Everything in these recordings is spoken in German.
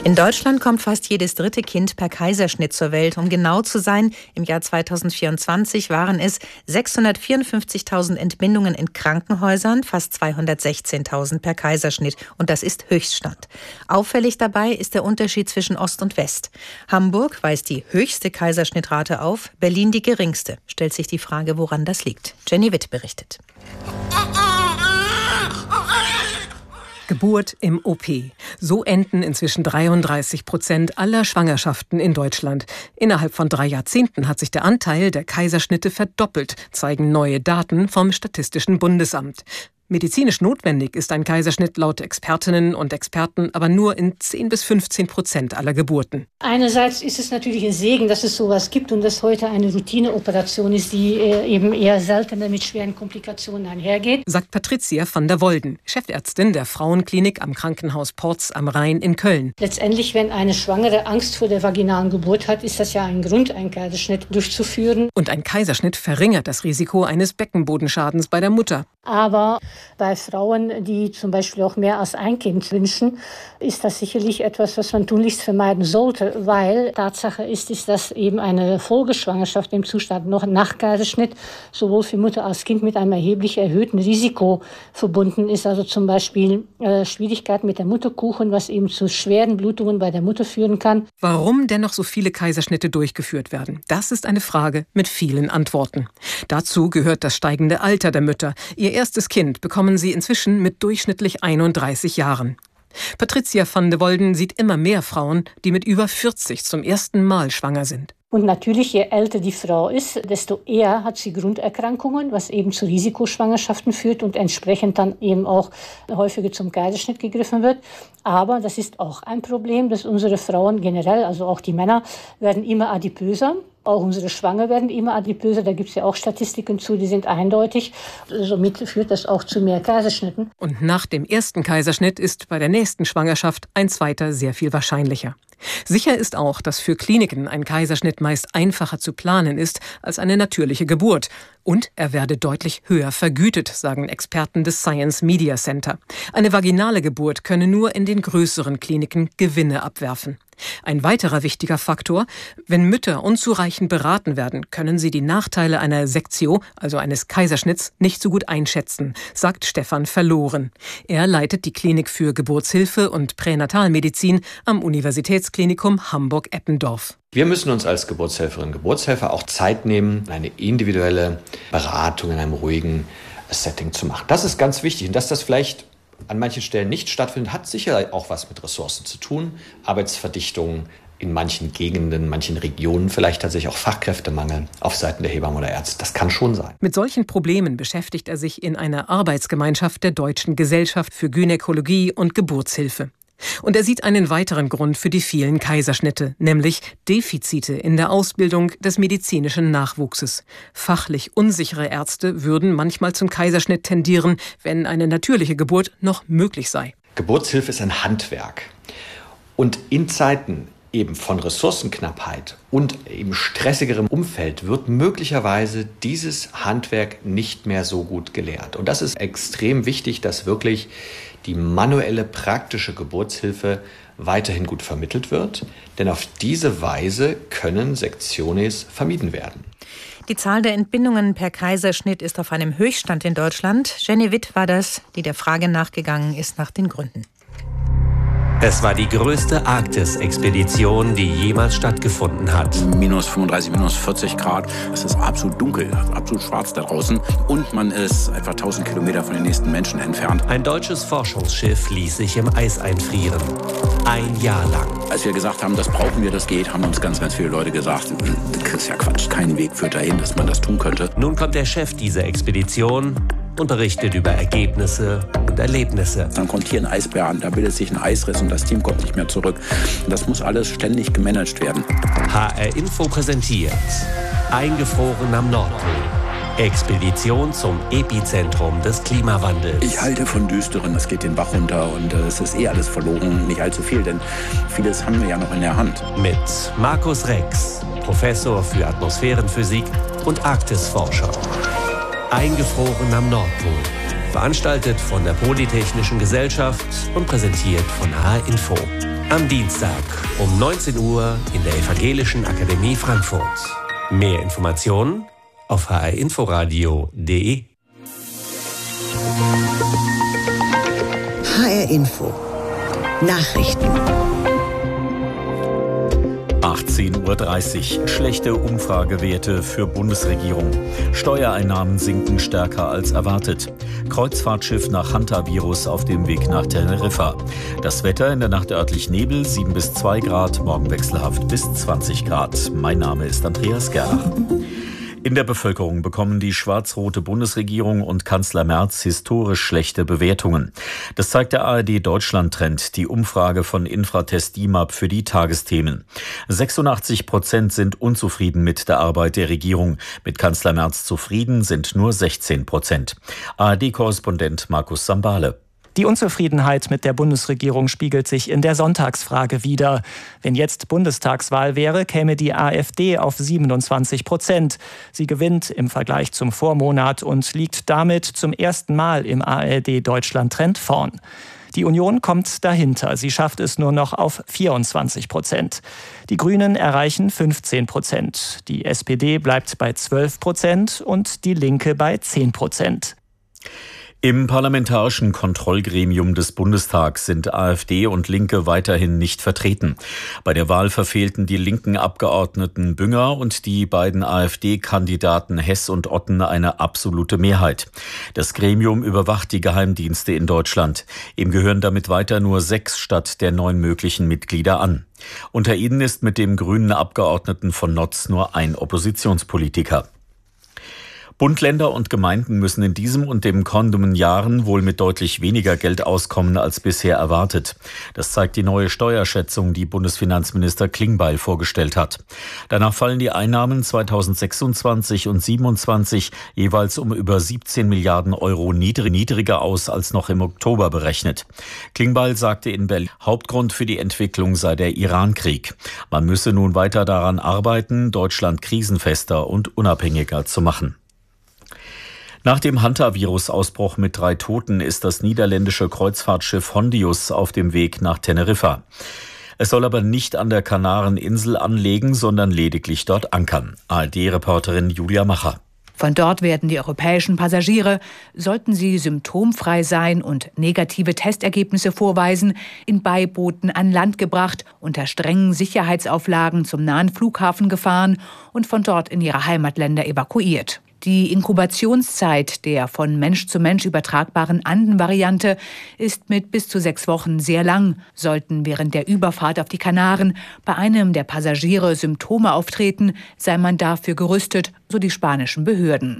In Deutschland kommt fast jedes dritte Kind per Kaiserschnitt zur Welt. Um genau zu sein, im Jahr 2024 waren es 654.000 Entbindungen in Krankenhäusern, fast 216.000 per Kaiserschnitt. Und das ist Höchststand. Auffällig dabei ist der Unterschied zwischen Ost und West. Hamburg weist die höchste Kaiserschnittrate auf, Berlin die geringste. Stellt sich die Frage, woran das liegt. Jenny Witt berichtet. Geburt im OP. So enden inzwischen 33% aller Schwangerschaften in Deutschland. Innerhalb von 3 Jahrzehnten hat sich der Anteil der Kaiserschnitte verdoppelt, zeigen neue Daten vom Statistischen Bundesamt. Medizinisch notwendig ist ein Kaiserschnitt laut Expertinnen und Experten aber nur in 10-15% aller Geburten. Einerseits ist es natürlich ein Segen, dass es sowas gibt und dass heute eine Routineoperation ist, die eben eher seltener mit schweren Komplikationen einhergeht. Sagt Patricia van der Wolden, Chefärztin der Frauenklinik am Krankenhaus Porz am Rhein in Köln. Letztendlich, wenn eine Schwangere Angst vor der vaginalen Geburt hat, ist das ja ein Grund, einen Kaiserschnitt durchzuführen. Und ein Kaiserschnitt verringert das Risiko eines Beckenbodenschadens bei der Mutter. Aber bei Frauen, die zum Beispiel auch mehr als ein Kind wünschen, ist das sicherlich etwas, was man tunlichst vermeiden sollte, weil Tatsache ist, dass eben eine Folgeschwangerschaft im Zustand noch nach Kaiserschnitt sowohl für Mutter als Kind mit einem erheblich erhöhten Risiko verbunden ist. Also zum Beispiel Schwierigkeiten mit der Mutterkuchen, was eben zu schweren Blutungen bei der Mutter führen kann. Warum dennoch so viele Kaiserschnitte durchgeführt werden, das ist eine Frage mit vielen Antworten. Dazu gehört das steigende Alter der Mütter. Ihr erstes Kind bekommen sie inzwischen mit durchschnittlich 31 Jahren. Patricia van der Wolden sieht immer mehr Frauen, die mit über 40 zum ersten Mal schwanger sind. Und natürlich, je älter die Frau ist, desto eher hat sie Grunderkrankungen, was eben zu Risikoschwangerschaften führt und entsprechend dann eben auch häufiger zum Kaiserschnitt gegriffen wird. Aber das ist auch ein Problem, dass unsere Frauen generell, also auch die Männer, werden immer adipöser. Auch unsere Schwanger werden immer adipöser, da gibt es ja auch Statistiken zu, die sind eindeutig. Somit führt das auch zu mehr Kaiserschnitten. Und nach dem ersten Kaiserschnitt ist bei der nächsten Schwangerschaft ein zweiter sehr viel wahrscheinlicher. Sicher ist auch, dass für Kliniken ein Kaiserschnitt meist einfacher zu planen ist als eine natürliche Geburt. Und er werde deutlich höher vergütet, sagen Experten des Science Media Center. Eine vaginale Geburt könne nur in den größeren Kliniken Gewinne abwerfen. Ein weiterer wichtiger Faktor: Wenn Mütter unzureichend beraten werden, können sie die Nachteile einer Sektio, also eines Kaiserschnitts, nicht so gut einschätzen, sagt Stefan Verloren. Er leitet die Klinik für Geburtshilfe und Pränatalmedizin am Universitätsklinikum Hamburg-Eppendorf. Wir müssen uns als Geburtshelferinnen und Geburtshelfer auch Zeit nehmen, eine individuelle Beratung in einem ruhigen Setting zu machen. Das ist ganz wichtig. Und dass das vielleicht an manchen Stellen nicht stattfindet, hat sicher auch was mit Ressourcen zu tun. Arbeitsverdichtung in manchen Gegenden, manchen Regionen, vielleicht tatsächlich auch Fachkräftemangel auf Seiten der Hebammen oder Ärzte. Das kann schon sein. Mit solchen Problemen beschäftigt er sich in einer Arbeitsgemeinschaft der Deutschen Gesellschaft für Gynäkologie und Geburtshilfe. Und er sieht einen weiteren Grund für die vielen Kaiserschnitte, nämlich Defizite in der Ausbildung des medizinischen Nachwuchses. Fachlich unsichere Ärzte würden manchmal zum Kaiserschnitt tendieren, wenn eine natürliche Geburt noch möglich sei. Geburtshilfe ist ein Handwerk. Und in Zeiten eben von Ressourcenknappheit und eben stressigerem Umfeld wird möglicherweise dieses Handwerk nicht mehr so gut gelehrt. Und das ist extrem wichtig, dass wirklich die manuelle, praktische Geburtshilfe weiterhin gut vermittelt wird. Denn auf diese Weise können Sektiones vermieden werden. Die Zahl der Entbindungen per Kaiserschnitt ist auf einem Höchststand in Deutschland. Jenny Witt war das, die der Frage nachgegangen ist nach den Gründen. Es war die größte Arktis-Expedition, die jemals stattgefunden hat. Minus 35, minus 40 Grad. Es ist absolut dunkel, absolut schwarz da draußen. Und man ist etwa 1000 Kilometer von den nächsten Menschen entfernt. Ein deutsches Forschungsschiff ließ sich im Eis einfrieren. 1 Jahr lang. Als wir gesagt haben, das brauchen wir, das geht, haben uns ganz, ganz viele Leute gesagt, das ist ja Quatsch, kein Weg führt dahin, dass man das tun könnte. Nun kommt der Chef dieser Expedition und berichtet über Ergebnisse und Erlebnisse. Dann kommt hier ein Eisbär an, da bildet sich ein Eisriss und das Team kommt nicht mehr zurück. Das muss alles ständig gemanagt werden. HR Info präsentiert Eingefroren am Nordpol. Expedition zum Epizentrum des Klimawandels. Ich halte von Düsteren, es geht den Bach runter und es ist alles verloren. Nicht allzu viel, denn vieles haben wir ja noch in der Hand. Mit Markus Rex, Professor für Atmosphärenphysik und Arktisforscher. Eingefroren am Nordpol. veranstaltet von der Polytechnischen Gesellschaft und präsentiert von HR Info. Am Dienstag um 19 Uhr in der Evangelischen Akademie Frankfurt. Mehr Informationen auf hrinforadio.de. HR Info. Nachrichten. 18:30 Uhr. Schlechte Umfragewerte für Bundesregierung. Steuereinnahmen sinken stärker als erwartet. Kreuzfahrtschiff nach Hantavirus auf dem Weg nach Teneriffa. Das Wetter in der Nacht örtlich Nebel, 7 bis 2 Grad, morgen wechselhaft bis 20 Grad. Mein Name ist Andreas Gerlach. In der Bevölkerung bekommen die schwarz-rote Bundesregierung und Kanzler Merz historisch schlechte Bewertungen. Das zeigt der ARD-Deutschland-Trend, die Umfrage von Infratest DIMAP für die Tagesthemen. 86% sind unzufrieden mit der Arbeit der Regierung. Mit Kanzler Merz zufrieden sind nur 16%. ARD-Korrespondent Markus Sambale. Die Unzufriedenheit mit der Bundesregierung spiegelt sich in der Sonntagsfrage wider. Wenn jetzt Bundestagswahl wäre, käme die AfD auf 27%. Sie gewinnt im Vergleich zum Vormonat und liegt damit zum ersten Mal im ARD-Deutschland-Trend vorn. Die Union kommt dahinter. Sie schafft es nur noch auf 24%. Die Grünen erreichen 15%. Die SPD bleibt bei 12% und die Linke bei 10%. Im parlamentarischen Kontrollgremium des Bundestags sind AfD und Linke weiterhin nicht vertreten. Bei der Wahl verfehlten die linken Abgeordneten Bünger und die beiden AfD-Kandidaten Hess und Otten eine absolute Mehrheit. Das Gremium überwacht die Geheimdienste in Deutschland. Ihm gehören damit weiter nur 6 statt der 9 möglichen Mitglieder an. Unter ihnen ist mit dem grünen Abgeordneten von Notz nur ein Oppositionspolitiker. Bund, Länder und Gemeinden müssen in diesem und dem kommenden Jahren wohl mit deutlich weniger Geld auskommen als bisher erwartet. Das zeigt die neue Steuerschätzung, die Bundesfinanzminister Klingbeil vorgestellt hat. Danach fallen die Einnahmen 2026 und 2027 jeweils um über 17 Milliarden Euro niedriger aus als noch im Oktober berechnet. Klingbeil sagte in Berlin, Hauptgrund für die Entwicklung sei der Iran-Krieg. Man müsse nun weiter daran arbeiten, Deutschland krisenfester und unabhängiger zu machen. Nach dem Hantavirus-Ausbruch mit 3 Toten ist das niederländische Kreuzfahrtschiff Hondius auf dem Weg nach Teneriffa. Es soll aber nicht an der Kanareninsel anlegen, sondern lediglich dort ankern. ARD-Reporterin Julia Macher. Von dort werden die europäischen Passagiere, sollten sie symptomfrei sein und negative Testergebnisse vorweisen, in Beibooten an Land gebracht, unter strengen Sicherheitsauflagen zum nahen Flughafen gefahren und von dort in ihre Heimatländer evakuiert. Die Inkubationszeit der von Mensch zu Mensch übertragbaren Anden-Variante ist mit bis zu 6 Wochen sehr lang. Sollten während der Überfahrt auf die Kanaren bei einem der Passagiere Symptome auftreten, sei man dafür gerüstet, so die spanischen Behörden.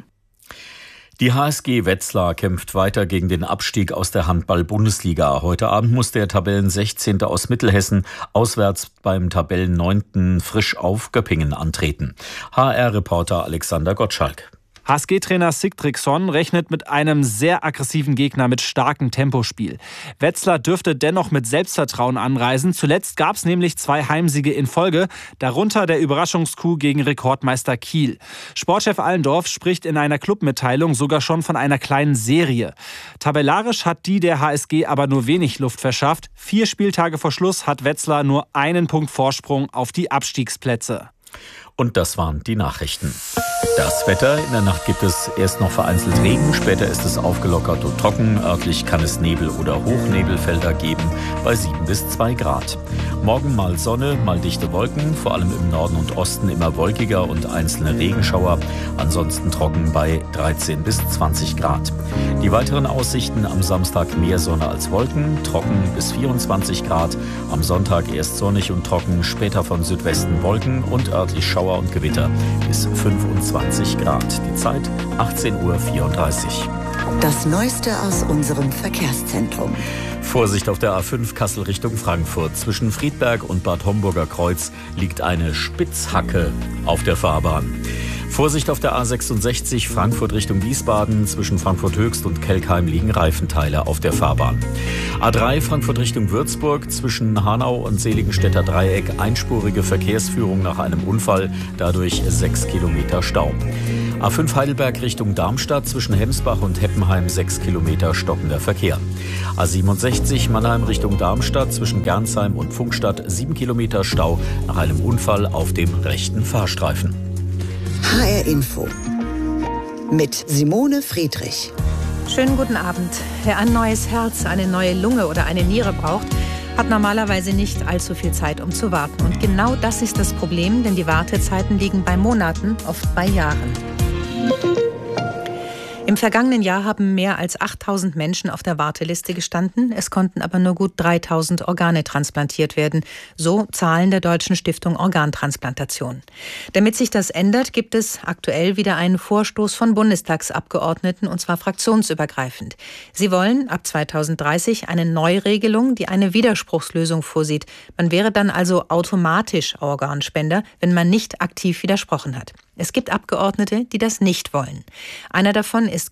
Die HSG Wetzlar kämpft weiter gegen den Abstieg aus der Handball-Bundesliga. Heute Abend muss der Tabellen-16. aus Mittelhessen auswärts beim Tabellen-9. Frisch auf Göppingen antreten. HR-Reporter Alexander Gottschalk. HSG-Trainer Sigtrygson rechnet mit einem sehr aggressiven Gegner mit starkem Tempospiel. Wetzlar dürfte dennoch mit Selbstvertrauen anreisen. Zuletzt gab es nämlich 2 Heimsiege in Folge, darunter der Überraschungscoup gegen Rekordmeister Kiel. Sportchef Allendorf spricht in einer Clubmitteilung sogar schon von einer kleinen Serie. Tabellarisch hat die der HSG aber nur wenig Luft verschafft. 4 Spieltage vor Schluss hat Wetzlar nur einen Punkt Vorsprung auf die Abstiegsplätze. Und das waren die Nachrichten. Das Wetter: In der Nacht gibt es erst noch vereinzelt Regen, später ist es aufgelockert und trocken. Örtlich kann es Nebel- oder Hochnebelfelder geben bei 7 bis 2 Grad. Morgen mal Sonne, mal dichte Wolken, vor allem im Norden und Osten immer wolkiger und einzelne Regenschauer. Ansonsten trocken bei 13 bis 20 Grad. Die weiteren Aussichten: am Samstag mehr Sonne als Wolken, trocken bis 24 Grad. Am Sonntag erst sonnig und trocken, später von Südwesten Wolken und örtlich Schauer und Gewitter bis 25 Grad. Die Zeit 18:34 Uhr. Das Neueste aus unserem Verkehrszentrum. Vorsicht auf der A5 Kassel Richtung Frankfurt. Zwischen Friedberg und Bad Homburger Kreuz liegt eine Spitzhacke auf der Fahrbahn. Vorsicht auf der A66 Frankfurt Richtung Wiesbaden. Zwischen Frankfurt Höchst und Kelkheim liegen Reifenteile auf der Fahrbahn. A3 Frankfurt Richtung Würzburg. Zwischen Hanau und Seligenstädter Dreieck einspurige Verkehrsführung nach einem Unfall. Dadurch 6 Kilometer Stau. A5 Heidelberg Richtung Darmstadt. Zwischen Hemsbach und Heppenheim 6 Kilometer stockender Verkehr. A67 Mannheim Richtung Darmstadt. Zwischen Gernsheim und Pfungstadt 7 Kilometer Stau nach einem Unfall auf dem rechten Fahrstreifen. HR Info mit Simone Friedrich. Schönen guten Abend. Wer ein neues Herz, eine neue Lunge oder eine Niere braucht, hat normalerweise nicht allzu viel Zeit, um zu warten. Und genau das ist das Problem, denn die Wartezeiten liegen bei Monaten, oft bei Jahren. Im vergangenen Jahr haben mehr als 8.000 Menschen auf der Warteliste gestanden. Es konnten aber nur gut 3.000 Organe transplantiert werden. So Zahlen der Deutschen Stiftung Organtransplantation. Damit sich das ändert, gibt es aktuell wieder einen Vorstoß von Bundestagsabgeordneten, und zwar fraktionsübergreifend. Sie wollen ab 2030 eine Neuregelung, die eine Widerspruchslösung vorsieht. Man wäre dann also automatisch Organspender, wenn man nicht aktiv widersprochen hat. Es gibt Abgeordnete, die das nicht wollen. Einer davon ist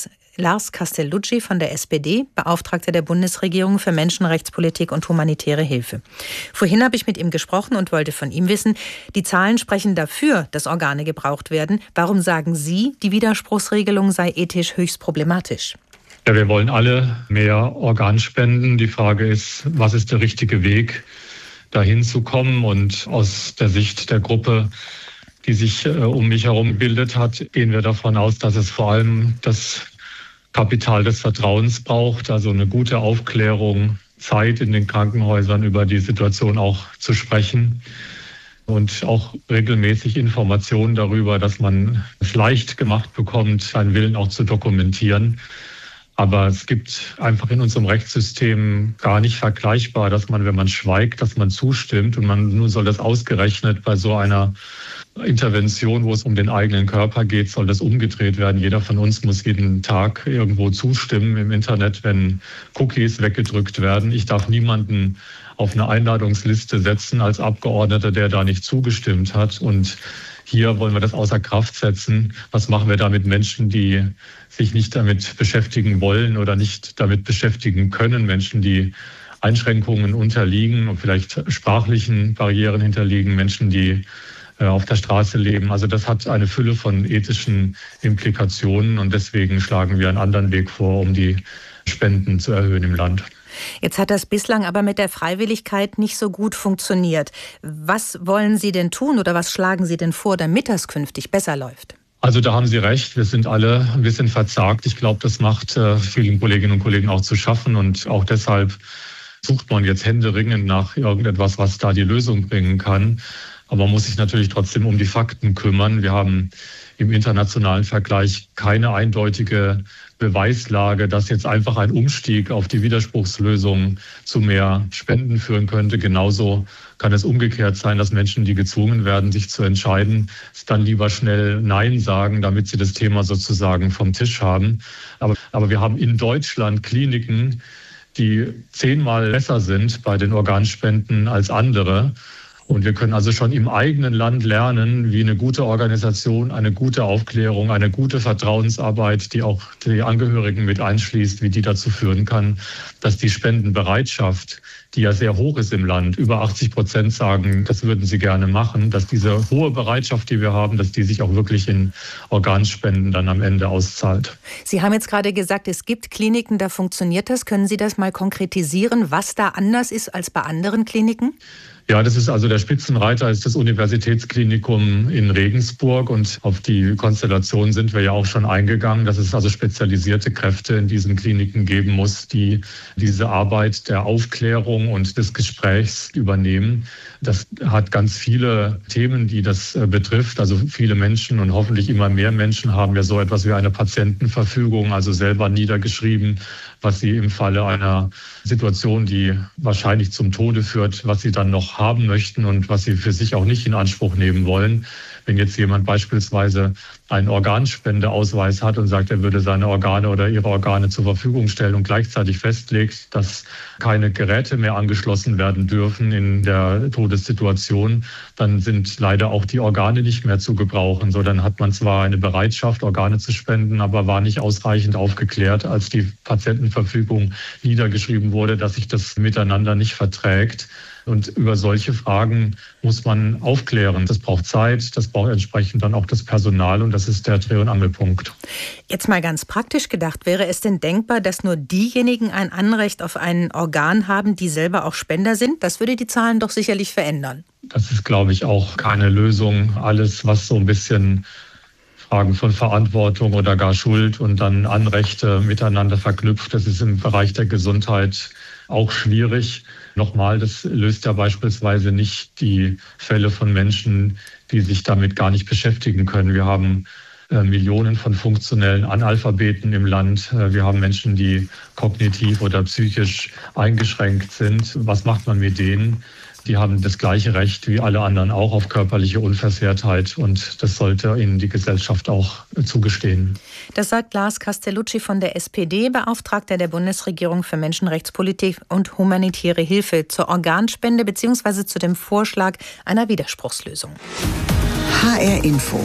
Lars Castellucci von der SPD, Beauftragter der Bundesregierung für Menschenrechtspolitik und humanitäre Hilfe. Vorhin habe ich mit ihm gesprochen und wollte von ihm wissen, die Zahlen sprechen dafür, dass Organe gebraucht werden. Warum sagen Sie, die Widerspruchsregelung sei ethisch höchst problematisch? Ja, wir wollen alle mehr Organspenden. Die Frage ist, was ist der richtige Weg, dahin zu kommen? Und aus der Sicht der Gruppe, die sich um mich herum gebildet hat, gehen wir davon aus, dass es vor allem das Kapital des Vertrauens braucht, also eine gute Aufklärung, Zeit in den Krankenhäusern über die Situation auch zu sprechen und auch regelmäßig Informationen darüber, dass man es leicht gemacht bekommt, seinen Willen auch zu dokumentieren. Aber es gibt einfach in unserem Rechtssystem gar nicht vergleichbar, dass man, wenn man schweigt, dass man zustimmt. Und nun soll das ausgerechnet bei so einer Intervention, wo es um den eigenen Körper geht, soll das umgedreht werden. Jeder von uns muss jeden Tag irgendwo zustimmen im Internet, wenn Cookies weggedrückt werden. Ich darf niemanden auf eine Einladungsliste setzen als Abgeordneter, der da nicht zugestimmt hat. Und hier wollen wir das außer Kraft setzen. Was machen wir da mit Menschen, die sich nicht damit beschäftigen wollen oder nicht damit beschäftigen können? Menschen, die Einschränkungen unterliegen und vielleicht sprachlichen Barrieren hinterliegen, Menschen, die auf der Straße leben. Also das hat eine Fülle von ethischen Implikationen und deswegen schlagen wir einen anderen Weg vor, um die Spenden zu erhöhen im Land. Jetzt hat das bislang aber mit der Freiwilligkeit nicht so gut funktioniert. Was wollen Sie denn tun oder was schlagen Sie denn vor, damit das künftig besser läuft? Also da haben Sie recht, wir sind alle ein bisschen verzagt. Ich glaube, das macht vielen Kolleginnen und Kollegen auch zu schaffen und auch deshalb sucht man jetzt händeringend nach irgendetwas, was da die Lösung bringen kann. Aber man muss sich natürlich trotzdem um die Fakten kümmern. Wir haben im internationalen Vergleich keine eindeutige Beweislage, dass jetzt einfach ein Umstieg auf die Widerspruchslösung zu mehr Spenden führen könnte. Genauso kann es umgekehrt sein, dass Menschen, die gezwungen werden, sich zu entscheiden, dann lieber schnell Nein sagen, damit sie das Thema sozusagen vom Tisch haben. Aber wir haben in Deutschland Kliniken, die 10-mal besser sind bei den Organspenden als andere. Und wir können also schon im eigenen Land lernen, wie eine gute Organisation, eine gute Aufklärung, eine gute Vertrauensarbeit, die auch die Angehörigen mit einschließt, wie die dazu führen kann, dass die Spendenbereitschaft, die ja sehr hoch ist im Land, über 80% sagen, das würden sie gerne machen, dass diese hohe Bereitschaft, die wir haben, dass die sich auch wirklich in Organspenden dann am Ende auszahlt. Sie haben jetzt gerade gesagt, es gibt Kliniken, da funktioniert das. Können Sie das mal konkretisieren, was da anders ist als bei anderen Kliniken? Ja, das ist also der Spitzenreiter, ist das Universitätsklinikum in Regensburg und auf die Konstellation sind wir ja auch schon eingegangen, dass es also spezialisierte Kräfte in diesen Kliniken geben muss, die diese Arbeit der Aufklärung und des Gesprächs übernehmen. Das hat ganz viele Themen, die das betrifft. Also viele Menschen und hoffentlich immer mehr Menschen haben ja so etwas wie eine Patientenverfügung, also selber niedergeschrieben, was sie im Falle einer Situation, die wahrscheinlich zum Tode führt, was sie dann noch haben möchten und was sie für sich auch nicht in Anspruch nehmen wollen. Wenn jetzt jemand beispielsweise einen Organspendeausweis hat und sagt, er würde seine Organe oder ihre Organe zur Verfügung stellen und gleichzeitig festlegt, dass keine Geräte mehr angeschlossen werden dürfen in der Todessituation, dann sind leider auch die Organe nicht mehr zu gebrauchen. So, dann hat man zwar eine Bereitschaft, Organe zu spenden, aber war nicht ausreichend aufgeklärt, als die Patientenverfügung niedergeschrieben wurde, dass sich das miteinander nicht verträgt. Und über solche Fragen muss man aufklären. Das braucht Zeit, das braucht entsprechend dann auch das Personal und das ist der Dreh- und Angelpunkt. Jetzt mal ganz praktisch gedacht, wäre es denn denkbar, dass nur diejenigen ein Anrecht auf ein Organ haben, die selber auch Spender sind? Das würde die Zahlen doch sicherlich verändern. Das ist, glaube ich, auch keine Lösung. Alles, was so ein bisschen Fragen von Verantwortung oder gar Schuld und dann Anrechte miteinander verknüpft, das ist im Bereich der Gesundheit auch schwierig. Nochmal, das löst ja beispielsweise nicht die Fälle von Menschen, die sich damit gar nicht beschäftigen können. Wir haben Millionen von funktionellen Analphabeten im Land. Wir haben Menschen, die kognitiv oder psychisch eingeschränkt sind. Was macht man mit denen? Die haben das gleiche Recht wie alle anderen auch auf körperliche Unversehrtheit und das sollte ihnen die Gesellschaft auch zugestehen. Das sagt Lars Castellucci von der SPD, Beauftragter der Bundesregierung für Menschenrechtspolitik und humanitäre Hilfe zur Organspende bzw. zu dem Vorschlag einer Widerspruchslösung. HR Info.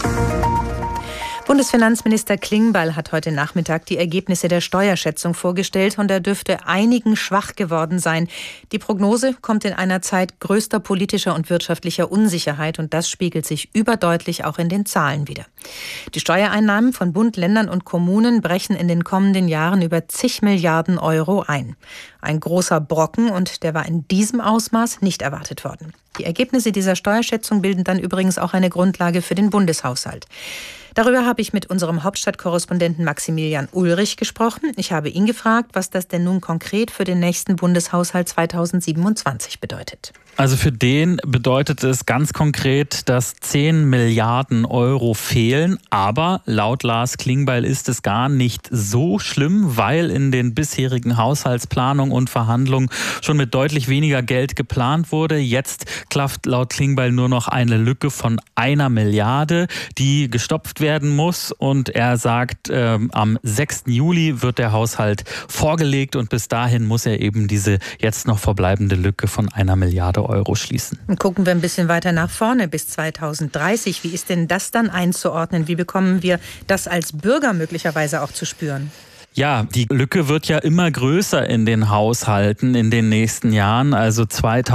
Bundesfinanzminister Klingbeil hat heute Nachmittag die Ergebnisse der Steuerschätzung vorgestellt und er dürfte einigen schwach geworden sein. Die Prognose kommt in einer Zeit größter politischer und wirtschaftlicher Unsicherheit und das spiegelt sich überdeutlich auch in den Zahlen wider. Die Steuereinnahmen von Bund, Ländern und Kommunen brechen in den kommenden Jahren über zig Milliarden Euro ein. Ein großer Brocken und der war in diesem Ausmaß nicht erwartet worden. Die Ergebnisse dieser Steuerschätzung bilden dann übrigens auch eine Grundlage für den Bundeshaushalt. Darüber habe ich mit unserem Hauptstadtkorrespondenten Maximilian Ulrich gesprochen. Ich habe ihn gefragt, was das denn nun konkret für den nächsten Bundeshaushalt 2027 bedeutet. Also für den bedeutet es ganz konkret, dass 10 Milliarden Euro fehlen. Aber laut Lars Klingbeil ist es gar nicht so schlimm, weil in den bisherigen Haushaltsplanungen und Verhandlungen schon mit deutlich weniger Geld geplant wurde. Jetzt klafft laut Klingbeil nur noch eine Lücke von 1 Milliarde, die gestopft werden muss. Und er sagt, am 6. Juli wird der Haushalt vorgelegt und bis dahin muss er eben diese jetzt noch verbleibende Lücke von 1 Milliarde Euro schließen. Und gucken wir ein bisschen weiter nach vorne bis 2030. Wie ist denn das dann einzuordnen? Wie bekommen wir das als Bürger möglicherweise auch zu spüren? Ja, die Lücke wird ja immer größer in den Haushalten in den nächsten Jahren. Also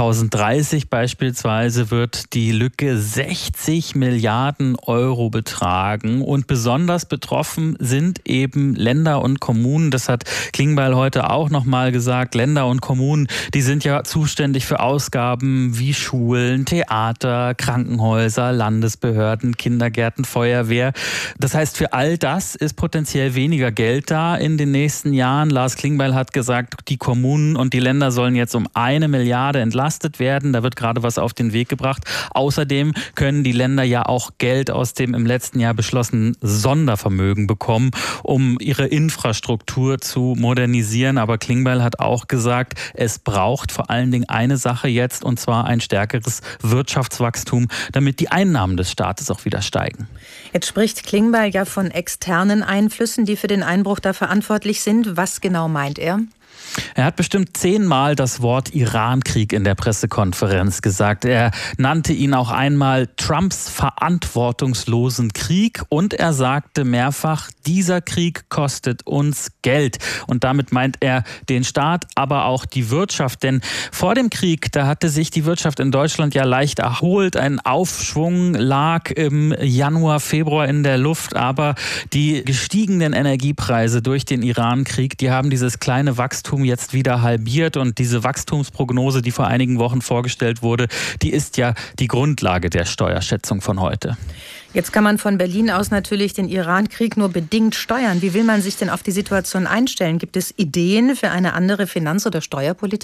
2030 beispielsweise wird die Lücke 60 Milliarden Euro betragen. Und besonders betroffen sind eben Länder und Kommunen. Das hat Klingbeil heute auch nochmal gesagt. Länder und Kommunen, die sind ja zuständig für Ausgaben wie Schulen, Theater, Krankenhäuser, Landesbehörden, Kindergärten, Feuerwehr. Das heißt, für all das ist potenziell weniger Geld da in den nächsten Jahren. Lars Klingbeil hat gesagt, die Kommunen und die Länder sollen jetzt um 1 Milliarde entlastet werden. Da wird gerade was auf den Weg gebracht. Außerdem können die Länder ja auch Geld aus dem im letzten Jahr beschlossenen Sondervermögen bekommen, um ihre Infrastruktur zu modernisieren. Aber Klingbeil hat auch gesagt, es braucht vor allen Dingen eine Sache jetzt, und zwar ein stärkeres Wirtschaftswachstum, damit die Einnahmen des Staates auch wieder steigen. Jetzt spricht Klingbeil ja von externen Einflüssen, die für den Einbruch da verantwortlich sind. Was genau meint er? Er hat bestimmt 10-mal das Wort Irankrieg in der Pressekonferenz gesagt. Er nannte ihn auch einmal Trumps verantwortungslosen Krieg und er sagte mehrfach, dieser Krieg kostet uns Geld. Und damit meint er den Staat, aber auch die Wirtschaft. Denn vor dem Krieg, da hatte sich die Wirtschaft in Deutschland ja leicht erholt. Ein Aufschwung lag im Januar, Februar in der Luft. Aber die gestiegenen Energiepreise durch den Irankrieg, die haben dieses kleine Wachstum jetzt wieder halbiert und diese Wachstumsprognose, die vor einigen Wochen vorgestellt wurde, die ist ja die Grundlage der Steuerschätzung von heute. Jetzt kann man von Berlin aus natürlich den Irankrieg nur bedingt steuern. Wie will man sich denn auf die Situation einstellen? Gibt es Ideen für eine andere Finanz- oder Steuerpolitik?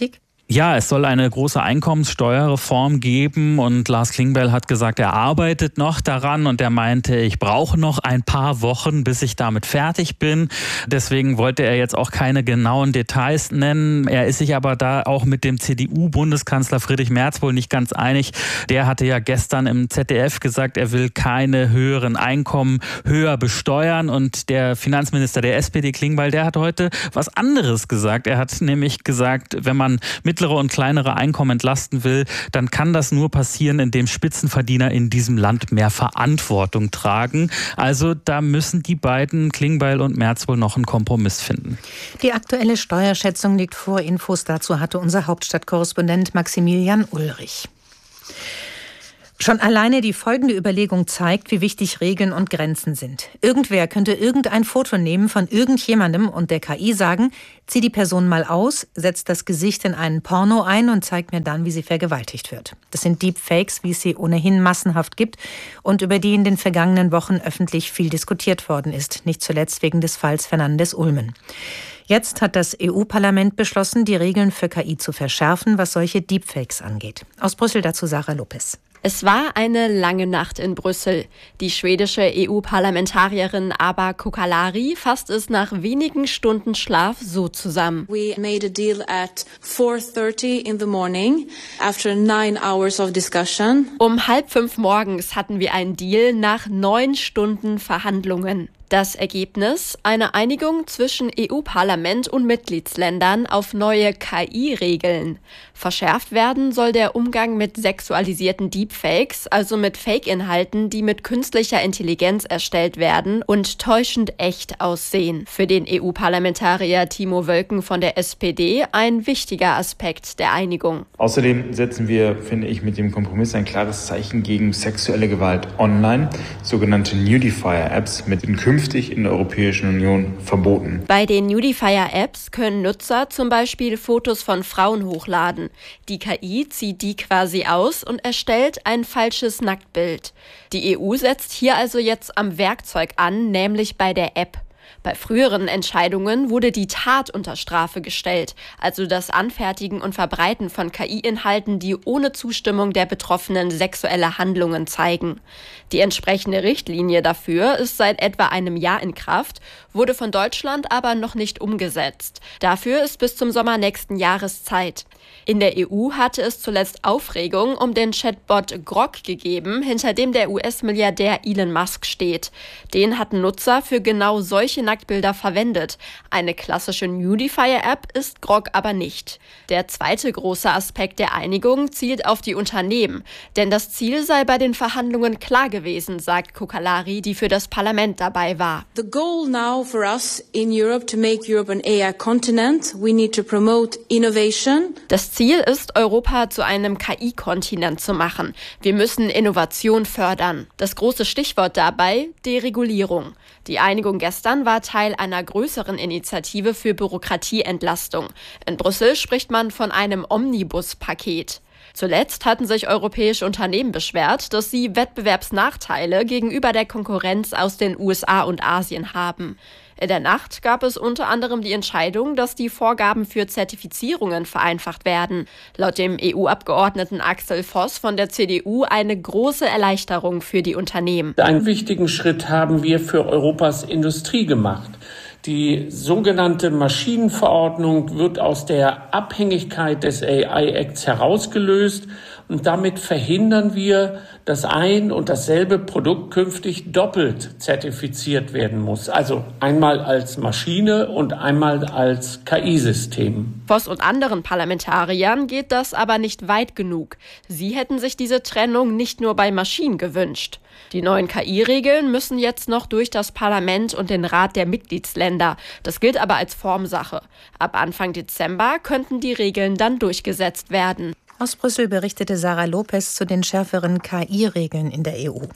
Ja, es soll eine große Einkommenssteuerreform geben und Lars Klingbeil hat gesagt, er arbeitet noch daran und er meinte, ich brauche noch ein paar Wochen, bis ich damit fertig bin. Deswegen wollte er jetzt auch keine genauen Details nennen. Er ist sich aber da auch mit dem CDU-Bundeskanzler Friedrich Merz wohl nicht ganz einig. Der hatte ja gestern im ZDF gesagt, er will keine höheren Einkommen höher besteuern und der Finanzminister der SPD Klingbeil, der hat heute was anderes gesagt. Er hat nämlich gesagt, wenn man mittlere und kleinere Einkommen entlasten will, dann kann das nur passieren, indem Spitzenverdiener in diesem Land mehr Verantwortung tragen. Also da müssen die beiden, Klingbeil und Merz, wohl noch einen Kompromiss finden. Die aktuelle Steuerschätzung liegt vor. Infos dazu hatte unser Hauptstadtkorrespondent Maximilian Ulrich. Schon alleine die folgende Überlegung zeigt, wie wichtig Regeln und Grenzen sind. Irgendwer könnte irgendein Foto nehmen von irgendjemandem und der KI sagen, zieh die Person mal aus, setzt das Gesicht in einen Porno ein und zeigt mir dann, wie sie vergewaltigt wird. Das sind Deepfakes, wie es sie ohnehin massenhaft gibt und über die in den vergangenen Wochen öffentlich viel diskutiert worden ist, nicht zuletzt wegen des Falls Fernandes Ulmen. Jetzt hat das EU-Parlament beschlossen, die Regeln für KI zu verschärfen, was solche Deepfakes angeht. Aus Brüssel dazu Sarah Lopez. Es war eine lange Nacht in Brüssel. Die schwedische EU-Parlamentarierin Aba Kokalari fasst es nach wenigen Stunden Schlaf so zusammen. We made a deal at 4:30 in the morning after 9 hours of discussion. Um 4:30 morgens hatten wir einen Deal nach 9 Stunden Verhandlungen. Das Ergebnis? Eine Einigung zwischen EU-Parlament und Mitgliedsländern auf neue KI-Regeln. Verschärft werden soll der Umgang mit sexualisierten Deepfakes, also mit Fake-Inhalten, die mit künstlicher Intelligenz erstellt werden und täuschend echt aussehen. Für den EU-Parlamentarier Timo Wölken von der SPD ein wichtiger Aspekt der Einigung. Außerdem setzen wir, finde ich, mit dem Kompromiss ein klares Zeichen gegen sexuelle Gewalt online, sogenannte Nudifier-Apps mit künftig in der Europäischen Union verboten. Bei den Nudifier-Apps können Nutzer zum Beispiel Fotos von Frauen hochladen. Die KI zieht die quasi aus und erstellt ein falsches Nacktbild. Die EU setzt hier also jetzt am Werkzeug an, nämlich bei der App. Bei früheren Entscheidungen wurde die Tat unter Strafe gestellt, also das Anfertigen und Verbreiten von KI-Inhalten, die ohne Zustimmung der Betroffenen sexuelle Handlungen zeigen. Die entsprechende Richtlinie dafür ist seit etwa einem Jahr in Kraft, wurde von Deutschland aber noch nicht umgesetzt. Dafür ist bis zum Sommer nächsten Jahres Zeit. In der EU hatte es zuletzt Aufregung um den Chatbot Grok gegeben, hinter dem der US-Milliardär Elon Musk steht. Den hatten Nutzer für genau solche Nacktbilder verwendet. Eine klassische Nudifier-App ist Grok aber nicht. Der zweite große Aspekt der Einigung zielt auf die Unternehmen. Denn das Ziel sei bei den Verhandlungen klar gewesen, sagt Kokalari, die für das Parlament dabei war. The goal now for us in Europe to make Europe an AI continent. We need to promote innovation. Das Ziel ist, Europa zu einem KI-Kontinent zu machen. Wir müssen Innovation fördern. Das große Stichwort dabei: Deregulierung. Die Einigung gestern war Teil einer größeren Initiative für Bürokratieentlastung. In Brüssel spricht man von einem Omnibus-Paket. Zuletzt hatten sich europäische Unternehmen beschwert, dass sie Wettbewerbsnachteile gegenüber der Konkurrenz aus den USA und Asien haben. In der Nacht gab es unter anderem die Entscheidung, dass die Vorgaben für Zertifizierungen vereinfacht werden. Laut dem EU-Abgeordneten Axel Voss von der CDU eine große Erleichterung für die Unternehmen. Einen wichtigen Schritt haben wir für Europas Industrie gemacht. Die sogenannte Maschinenverordnung wird aus der Abhängigkeit des AI-Acts herausgelöst und damit verhindern wir, dass ein und dasselbe Produkt künftig doppelt zertifiziert werden muss. Also einmal als Maschine und einmal als KI-System. Voss und anderen Parlamentariern geht das aber nicht weit genug. Sie hätten sich diese Trennung nicht nur bei Maschinen gewünscht. Die neuen KI-Regeln müssen jetzt noch durch das Parlament und den Rat der Mitgliedsländer. Das gilt aber als Formsache. Ab Anfang Dezember könnten die Regeln dann durchgesetzt werden. Aus Brüssel berichtete Sarah Lopez zu den schärferen KI-Regeln in der EU.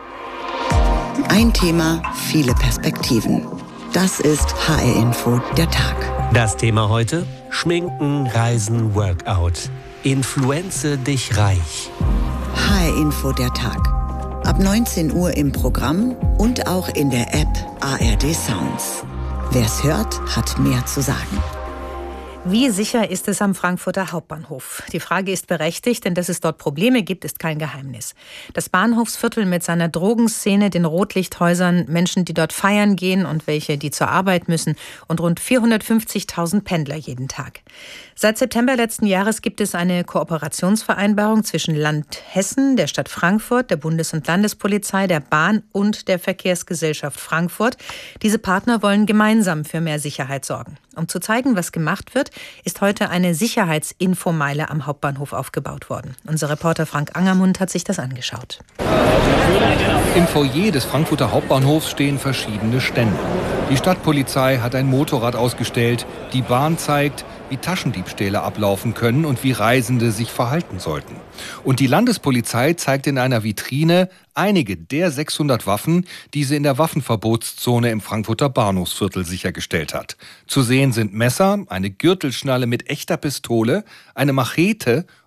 Ein Thema, viele Perspektiven. Das ist HR Info, der Tag. Das Thema heute: Schminken, Reisen, Workout. Influenze dich reich. HR Info, der Tag. Ab 19 Uhr im Programm und auch in der App ARD Sounds. Wer's hört, hat mehr zu sagen. Wie sicher ist es am Frankfurter Hauptbahnhof? Die Frage ist berechtigt, denn dass es dort Probleme gibt, ist kein Geheimnis. Das Bahnhofsviertel mit seiner Drogenszene, den Rotlichthäusern, Menschen, die dort feiern gehen und welche, die zur Arbeit müssen und rund 450.000 Pendler jeden Tag. Seit September letzten Jahres gibt es eine Kooperationsvereinbarung zwischen Land Hessen, der Stadt Frankfurt, der Bundes- und Landespolizei, der Bahn und der Verkehrsgesellschaft Frankfurt. Diese Partner wollen gemeinsam für mehr Sicherheit sorgen. Um zu zeigen, was gemacht wird, ist heute eine Sicherheitsinfomeile am Hauptbahnhof aufgebaut worden. Unser Reporter Frank Angermund hat sich das angeschaut. Im Foyer des Frankfurter Hauptbahnhofs stehen verschiedene Stände. Die Stadtpolizei hat ein Motorrad ausgestellt. Die Bahn zeigt, wie Taschendiebstähle ablaufen können und wie Reisende sich verhalten sollten. Und die Landespolizei zeigt in einer Vitrine einige der 600 Waffen, die sie in der Waffenverbotszone im Frankfurter Bahnhofsviertel sichergestellt hat. Zu sehen sind Messer, eine Gürtelschnalle mit echter Pistole, eine Machete